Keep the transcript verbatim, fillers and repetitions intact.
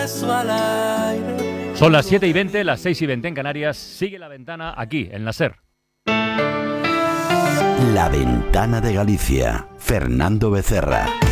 Son las siete y veinte, las seis y veinte en Canarias. Sigue La Ventana aquí, en la SER. La Ventana de Galicia. Fernando Becerra.